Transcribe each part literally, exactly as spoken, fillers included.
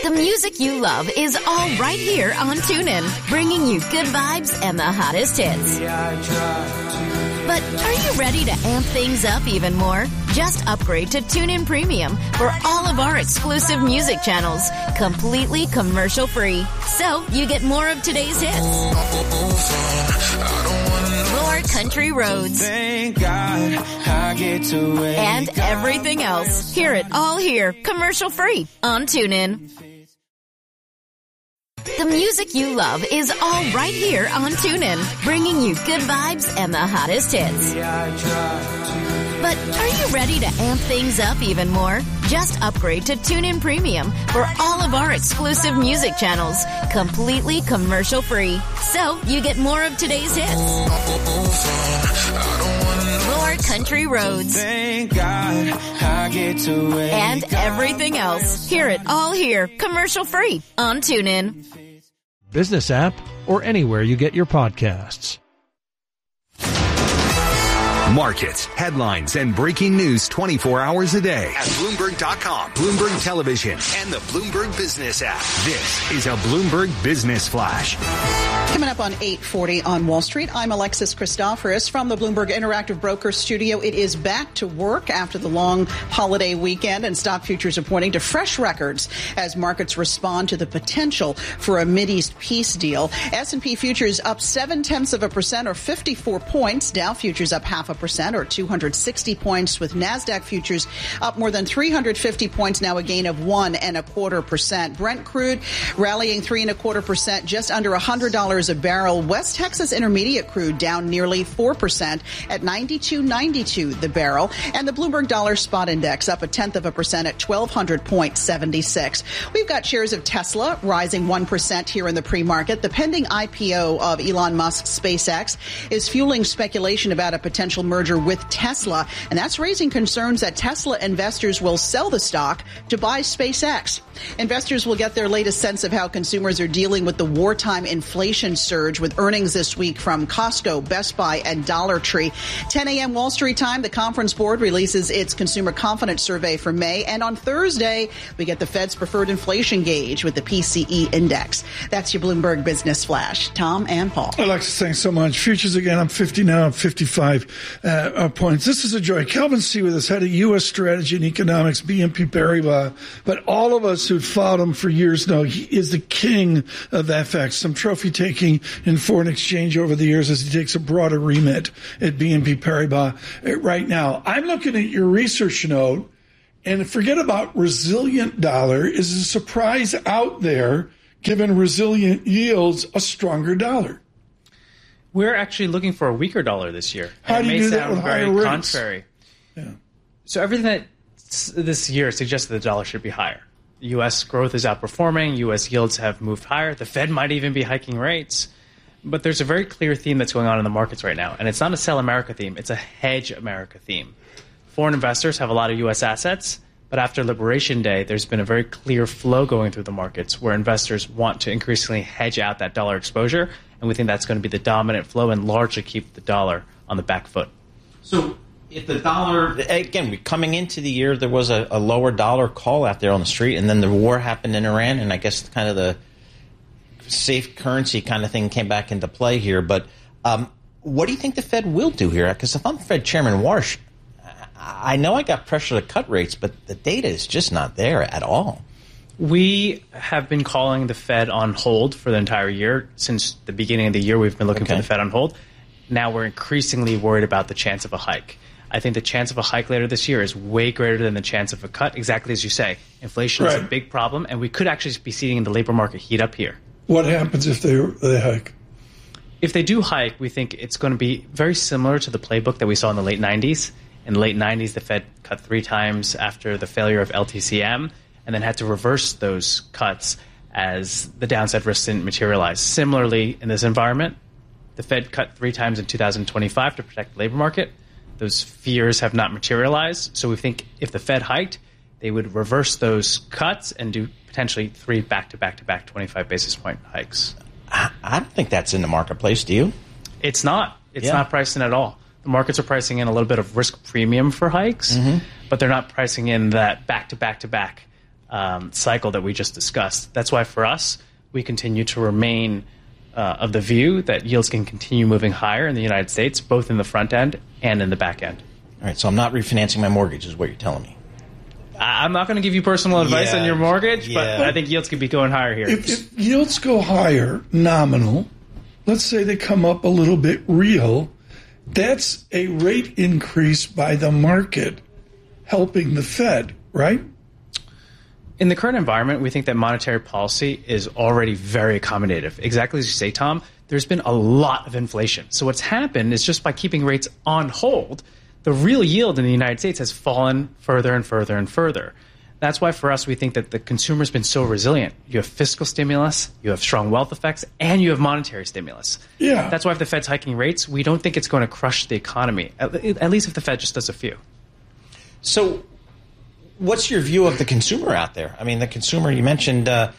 The music you love is all right here on TuneIn, bringing you good vibes and the hottest hits. But are you ready to amp things up even more? Just upgrade to TuneIn Premium for all of our exclusive music channels, completely commercial-free. So you get more of today's hits, more country roads, Thank God I get to wake and everything else. Hear it all here, commercial-free on TuneIn. The music you love is all right here on TuneIn, bringing you good vibes and the hottest hits. But are you ready to amp things up even more? Just upgrade to TuneIn Premium for all of our exclusive music channels, completely commercial-free. So you get more of today's hits, more country roads, Thank God I get to wake and everything else. Hear it all here, commercial-free on TuneIn. Business app, or anywhere you get your podcasts. Markets, headlines, and breaking news twenty-four hours a day at Bloomberg dot com, Bloomberg Television, and the Bloomberg Business app. This is a Bloomberg Business Flash. Coming up on eight forty on Wall Street, I'm Alexis Christoforous from the Bloomberg Interactive Brokers studio. It is back to work after the long holiday weekend, and stock futures are pointing to fresh records as markets respond to the potential for a Mideast peace deal. S and P futures up seven-tenths of a percent or fifty-four points. Dow futures up half a percent or two hundred sixty points, with NASDAQ futures up more than three hundred fifty points, now a gain of one and a quarter percent. Brent crude rallying three and a quarter percent, just under one hundred dollars a barrel. West Texas Intermediate crude down nearly four percent at ninety-two ninety-two the barrel. And the Bloomberg Dollar Spot Index up a tenth of a percent at twelve hundred point seven six. We've got shares of Tesla rising one percent here in the pre-market. The pending I P O of Elon Musk's SpaceX is fueling speculation about a potential merger with Tesla, and that's raising concerns that Tesla investors will sell the stock to buy SpaceX. Investors will get their latest sense of how consumers are dealing with the wartime inflation surge, with earnings this week from Costco, Best Buy, and Dollar Tree. ten a.m. Wall Street time, the Conference Board releases its consumer confidence survey for May, and on Thursday, we get the Fed's preferred inflation gauge with the P C E index. That's your Bloomberg Business Flash. Tom and Paul. Alexis, thanks so much. Futures again, I'm fifty now, I'm fifty-five uh, uh, points. This is a joy. Kelvin C. with us, head of U S strategy and economics, B N P Paribas. But all of us who've followed him for years know he is the king of F X, some trophy taking in foreign exchange over the years as he takes a broader remit at B N P Paribas right now. I'm looking at your research note, and forget about resilient dollar. Is a surprise out there, given resilient yields, a stronger dollar? We're actually looking for a weaker dollar this year. How and do you it may do that sound with very higher rates? contrary. Yeah. So everything that this year suggests that the dollar should be higher. U S growth is outperforming. U S yields have moved higher. The Fed might even be hiking rates. But there's a very clear theme that's going on in the markets right now. And it's not a sell America theme. It's a hedge America theme. Foreign investors have a lot of U S assets. But after Liberation Day, there's been a very clear flow going through the markets where investors want to increasingly hedge out that dollar exposure. And we think that's going to be the dominant flow and largely keep the dollar on the back foot. So if the dollar, again, coming into the year, there was a, a lower dollar call out there on the street, and then the war happened in Iran, and I guess kind of the safe currency kind of thing came back into play here. But um, what do you think the Fed will do here? Because if I'm Fed Chairman Warsh, I know I got pressure to cut rates, but the data is just not there at all. We have been calling the Fed on hold for the entire year. Since the beginning of the year, we've been looking okay. for the Fed on hold. Now we're increasingly worried about the chance of a hike. I think the chance of a hike later this year is way greater than the chance of a cut, exactly as you say. Inflation right. is a big problem, and we could actually be seeing the labor market heat up here. What happens if they, they hike? If they do hike, we think it's going to be very similar to the playbook that we saw in the late nineties. In the late nineties, the Fed cut three times after the failure of L T C M, and then had to reverse those cuts as the downside risks didn't materialize. Similarly, in this environment, the Fed cut three times in two thousand twenty-five to protect the labor market. Those fears have not materialized. So we think if the Fed hiked, they would reverse those cuts and do potentially three back-to-back-to-back twenty-five basis point hikes. I don't think that's in the marketplace, do you? It's not. It's yeah. not priced in at all. The markets are pricing in a little bit of risk premium for hikes, mm-hmm. but they're not pricing in that back-to-back-to-back um, cycle that we just discussed. That's why for us, we continue to remain uh, of the view that yields can continue moving higher in the United States, both in the front end and in the back end. All right, so I'm not refinancing my mortgage is what you're telling me. I'm not going to give you personal advice yeah, on your mortgage, yeah. but I think yields could be going higher here. If, if yields go higher, nominal, let's say they come up a little bit real, that's a rate increase by the market helping the Fed, right? In the current environment, we think that monetary policy is already very accommodative. Exactly as you say, Tom, there's been a lot of inflation. So what's happened is just by keeping rates on hold, the real yield in the United States has fallen further and further and further. That's why for us, we think that the consumer's been so resilient. You have fiscal stimulus, you have strong wealth effects, and you have monetary stimulus. Yeah. That's why if the Fed's hiking rates, we don't think it's going to crush the economy, at, at least if the Fed just does a few. So what's your view of the consumer out there? I mean, the consumer, you mentioned uh,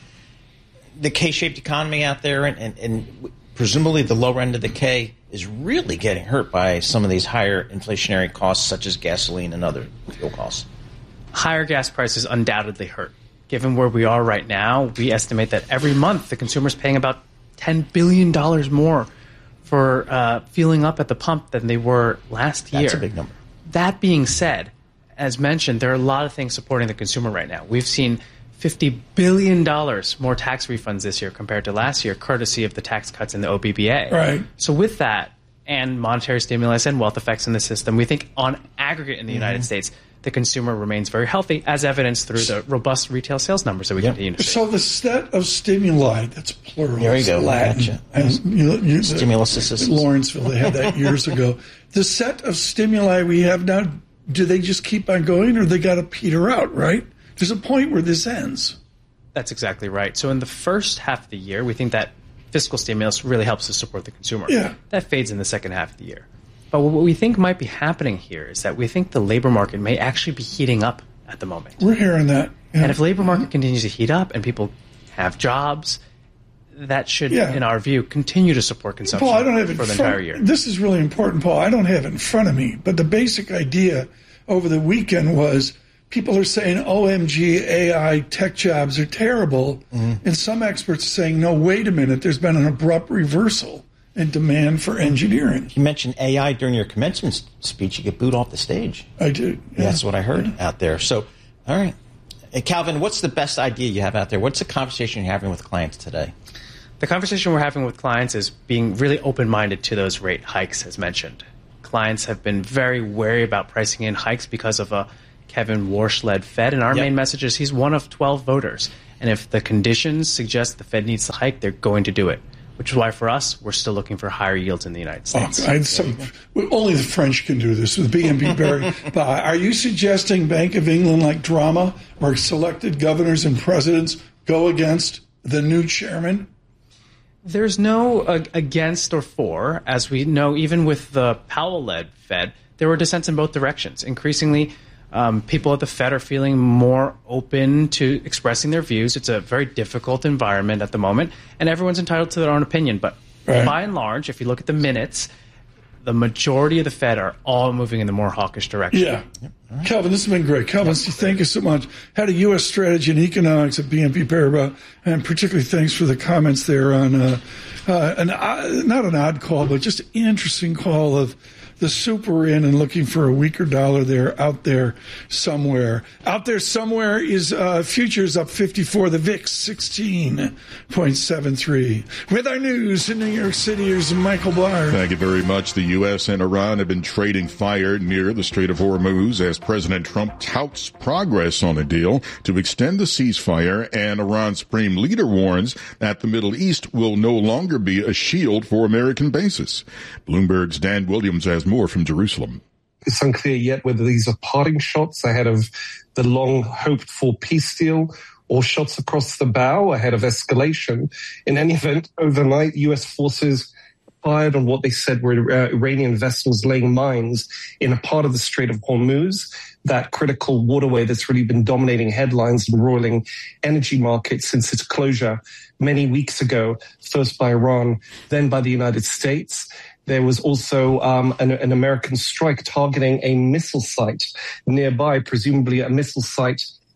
the K-shaped economy out there, and, and, and presumably the lower end of the K is really getting hurt by some of these higher inflationary costs, such as gasoline and other fuel costs. Higher gas prices undoubtedly hurt. Given where we are right now, we estimate that every month the consumer's paying about ten billion dollars more for uh, fueling up at the pump than they were last year. That's a big number. That being said, as mentioned, there are a lot of things supporting the consumer right now. We've seen fifty billion dollars more tax refunds this year compared to last year, courtesy of the tax cuts in the O B B A. Right. So with that, and monetary stimulus and wealth effects in the system, we think on aggregate in the mm-hmm. United States, the consumer remains very healthy, as evidenced through the robust retail sales numbers that we yep. continue to see. So the set of stimuli, that's plural. There you go. Latin. Gotcha. And, you know, you, Stimulus assistance. Lawrenceville, they had that years ago. The set of stimuli we have now, do they just keep on going, or they got to peter out, right? There's a point where this ends. That's exactly right. So in the first half of the year, we think that fiscal stimulus really helps to support the consumer. Yeah. That fades in the second half of the year. But what we think might be happening here is that we think the labor market may actually be heating up at the moment. We're hearing that. Yeah. And if the labor market continues to heat up and people have jobs, that should, yeah. in our view, continue to support consumption Paul, I don't have it for the front, entire year. This is really important, Paul. I don't have it in front of me, but the basic idea over the weekend was people are saying, O M G, A I tech jobs are terrible. Mm-hmm. And some experts are saying, no, wait a minute, there's been an abrupt reversal in demand for engineering. You mentioned A I during your commencement speech. You get booed off the stage. I did. Yeah. That's what I heard yeah. out there. So, all right. Hey, Calvin, what's the best idea you have out there? What's the conversation you're having with clients today? The conversation we're having with clients is being really open-minded to those rate hikes, as mentioned. Clients have been very wary about pricing in hikes because of a Kevin Warsh-led Fed, and our yep. main message is he's one of twelve voters. And if the conditions suggest the Fed needs to hike, they're going to do it, which is why for us, we're still looking for higher yields in the United States. Oh, I, some, only the French can do this with B N P Paribas. Are you suggesting Bank of England-like drama where selected governors and presidents go against the new chairman? There's no uh, against or for. As we know, even with the Powell-led Fed, there were dissents in both directions. Increasingly, um, people at the Fed are feeling more open to expressing their views. It's a very difficult environment at the moment, and everyone's entitled to their own opinion. But right. by and large, if you look at the minutes, the majority of the Fed are all moving in the more hawkish direction. Yeah. Yep. Right. Calvin, this has been great. Calvin, yep. thank you so much. Had a U S strategy and economics at B N P Paribas, and particularly thanks for the comments there on uh, uh, an uh, not an odd call, but just an interesting call of the super in and looking for a weaker dollar there, out there somewhere. Out there somewhere is uh, futures up fifty-four, the V I X sixteen point seven three. With our news in New York City, here's Michael Barr. Thank you very much. The U S and Iran have been trading fire near the Strait of Hormuz as President Trump touts progress on a deal to extend the ceasefire, and Iran's supreme leader warns that the Middle East will no longer be a shield for American bases. Bloomberg's Dan Williams has more from Jerusalem. It's unclear yet whether these are parting shots ahead of the long-hoped-for peace deal or shots across the bow ahead of escalation. In any event, overnight, U S forces fired on what they said were uh, Iranian vessels laying mines in a part of the Strait of Hormuz, that critical waterway that's really been dominating headlines and roiling energy markets since its closure many weeks ago, first by Iran, then by the United States. There was also um, an, an American strike targeting a missile site nearby, presumably a missile site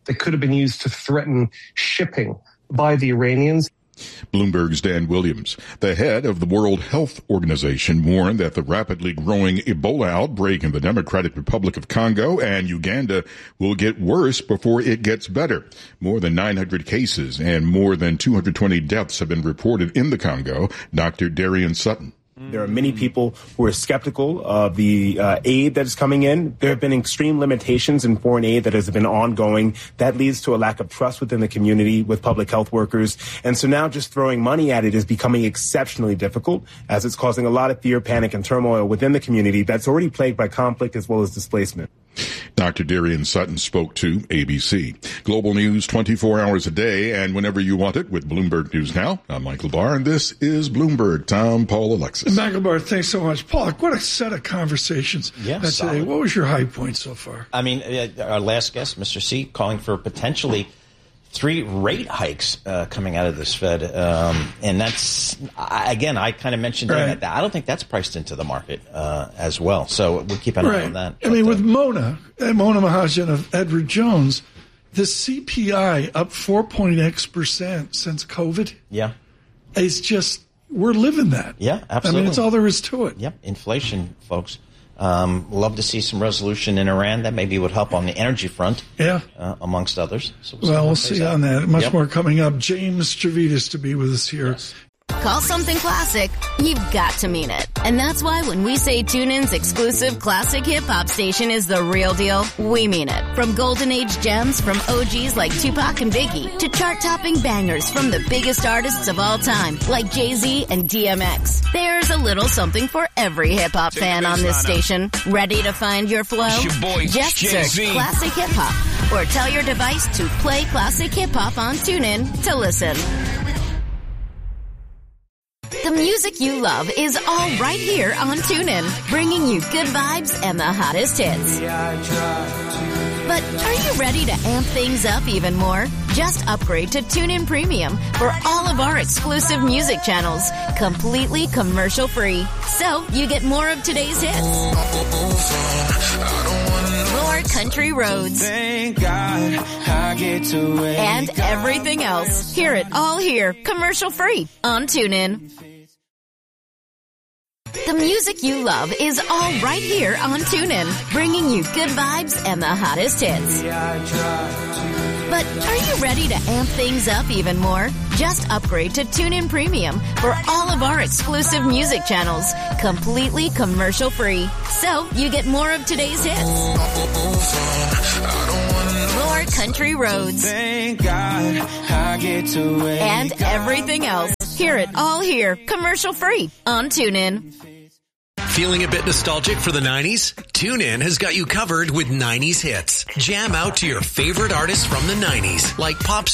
that could have been used to threaten shipping by the Iranians. Bloomberg's Dan Williams, the head of the World Health Organization, warned that the rapidly growing Ebola outbreak in the Democratic Republic of Congo and Uganda will get worse before it gets better. More than nine hundred cases and more than two hundred twenty deaths have been reported in the Congo. Doctor Darian Sutton. There are many people who are skeptical of the uh, aid that is coming in. There have been extreme limitations in foreign aid that has been ongoing. That leads to a lack of trust within the community with public health workers. And so now just throwing money at it is becoming exceptionally difficult, as it's causing a lot of fear, panic, and turmoil within the community that's already plagued by conflict as well as displacement. Doctor Darian Sutton spoke to A B C. Global news twenty-four hours a day and whenever you want it with Bloomberg News Now. I'm Michael Barr, and this is Bloomberg. Tom, Paul, Alexis. Michael Barr, thanks so much. Paul, what a set of conversations yeah, today. solid. What was your high point so far? I mean, uh, our last guest, Mister C, calling for potentially three rate hikes uh, coming out of this Fed. Um, and that's, I, again, I kind of mentioned right. that. I don't think that's priced into the market uh, as well. So we'll keep an right. eye on that. I but, mean, with uh, Mona, Mona Mahajan of Edward Jones, the C P I up four point X percent since COVID. Yeah. It's just, we're living that. Yeah, absolutely. I mean, it's all there is to it. Yep, inflation, folks. Um, love to see some resolution in Iran. That maybe would help on the energy front, yeah, uh, amongst others. So we'll, well, we'll see out. on that. Much yep. more coming up. James Stavridis to be with us here. Yes. Call something classic, you've got to mean it. And that's why when we say TuneIn's exclusive classic hip-hop station is the real deal, we mean it. From golden age gems from O Gs like Tupac and Biggie to chart-topping bangers from the biggest artists of all time like Jay-Z and D M X. There's a little something for every hip-hop Take fan on this station. Up. Ready to find your flow? It's your boy, Just Jay-Z. search Classic Hip-Hop or tell your device to play Classic Hip-Hop on TuneIn to listen. The music you love is all right here on TuneIn, bringing you good vibes and the hottest hits. But are you ready to amp things up even more? Just upgrade to TuneIn Premium for all of our exclusive music channels, completely commercial-free. So you get more of today's hits, more country roads, Thank God I get to wake and everything else. Hear it all here, commercial-free on TuneIn. The music you love is all right here on TuneIn, bringing you good vibes and the hottest hits. But are you ready to amp things up even more? Just upgrade to TuneIn Premium for all of our exclusive music channels, completely commercial-free. So you get more of today's hits, more country roads, Thank God I get to wake and everything else. Hear it all here, commercial-free on TuneIn. Feeling a bit nostalgic for the nineties? TuneIn has got you covered with nineties hits. Jam out to your favorite artists from the nineties, like pop